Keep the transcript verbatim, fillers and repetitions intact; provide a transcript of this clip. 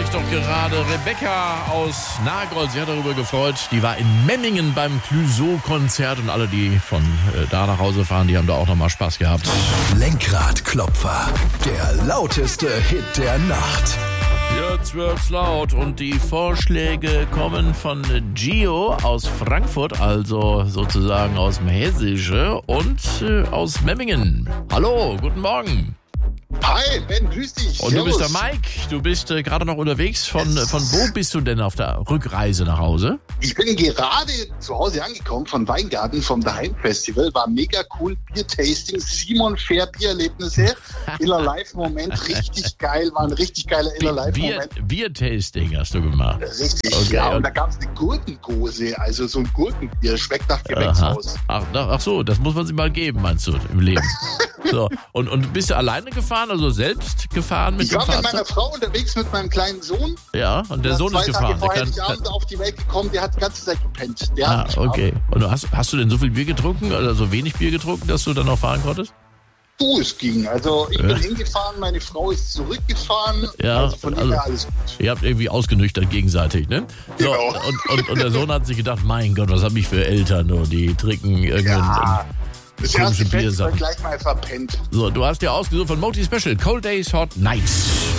sich doch gerade Rebecca aus Nagold. Sie hat darüber gefreut. Die war in Memmingen beim Clouseau-Konzert und alle, die von äh, da nach Hause fahren, die haben da auch nochmal Spaß gehabt. Lenkradklopfer, der lauteste Hit der Nacht. Jetzt wird's laut und die Vorschläge kommen von Gio aus Frankfurt, also sozusagen aus dem Hessische und äh, aus Memmingen. Hallo, guten Morgen. Hi, Ben, grüß dich. Und du bist der Mike, du bist äh, gerade noch unterwegs. Von, yes. von wo bist du denn auf der Rückreise nach Hause? Ich bin gerade zu Hause angekommen von Weingarten, vom Daheim Festival. War mega cool, Bier-Tasting, Simon Fair Biererlebnisse, Inner Life Moment, richtig geil, war ein richtig geiler Inner Life Moment. Bier-Tasting hast du gemacht? Richtig, okay. Ja, und da gab es eine Gurkengose, also so ein Gurkenbier, schmeckt nach Gewächshaus. Ach, ach so, das muss man sich mal geben, meinst du, im Leben. So, und, und bist du alleine gefahren, also selbst gefahren mit ich dem war Fahrzeug? mit meiner Frau unterwegs mit meinem kleinen Sohn. Ja, und der Sohn ist gefahren. Zwei Tage der vorher kann, Abend auf die Welt gekommen, der hat die ganze Zeit gepennt. Der ah, hat okay. Und hast, hast du denn so viel Bier getrunken, oder so wenig Bier getrunken, dass du dann noch fahren konntest? Du, es ging. Also ich ja. bin hingefahren, meine Frau ist zurückgefahren. Ja, also von dem also, her alles gut. Ihr habt irgendwie ausgenüchtert gegenseitig, ne? So, genau. und, und, und der Sohn hat sich gedacht, mein Gott, was hab ich für Eltern, oh, die trinken irgendeinen ja. Das erste komischen Festival Biersachen. gleich mal verpennt. So, du hast dir ausgesucht von Moti Special, Cold Days, Hot Nights.